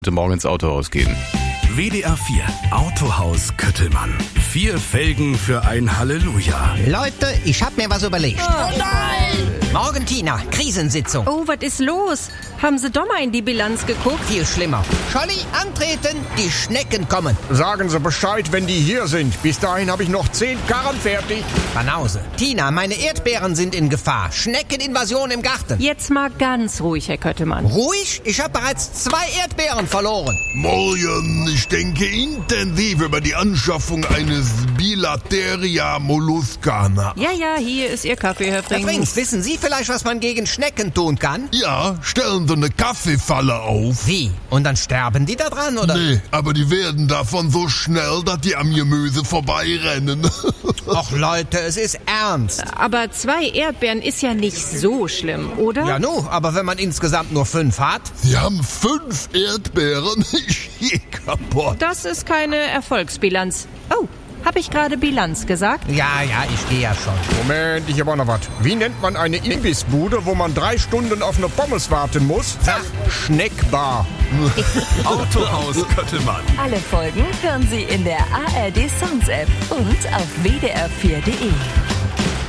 morgen ins Autohaus gehen. WDR 4 Autohaus Köttelmann. 4 Felgen für ein Halleluja. Leute, ich hab mir was überlegt. Oh nein! Morgen, Tina, Krisensitzung. Oh, was ist los? Haben Sie doch mal in die Bilanz geguckt? Viel schlimmer. Scholli, antreten, die Schnecken kommen. Sagen Sie Bescheid, wenn die hier sind. Bis dahin habe ich noch 10 Karren fertig. Banause. Tina, meine Erdbeeren sind in Gefahr. Schneckeninvasion im Garten. Jetzt mal ganz ruhig, Herr Köttelmann. Ruhig? Ich habe bereits 2 Erdbeeren verloren. Morgen, ich denke intensiv über die Anschaffung eines Bilateria molluscana. Ja, hier ist Ihr Kaffee, Herr Frings. Herr Frings, wissen Sie vielleicht, was man gegen Schnecken tun kann? Ja, stellen Sie eine Kaffeefalle auf. Wie? Und dann sterben die da dran, oder? Nee, aber die werden davon so schnell, dass die am Gemüse vorbeirennen. Och Leute, es ist ernst. Aber 2 Erdbeeren ist ja nicht so schlimm, oder? Ja, aber wenn man insgesamt nur 5 hat? Sie haben 5 Erdbeeren? Ich gehe kaputt. Das ist keine Erfolgsbilanz. Oh, habe ich gerade Bilanz gesagt? Ja, ich gehe ja schon. Moment, ich habe auch noch was. Wie nennt man eine Imbissbude, wo man 3 Stunden auf eine Pommes warten muss? Schneckbar. Autohaus Köttelmann. Alle Folgen hören Sie in der ARD Sounds App und auf wdr4.de.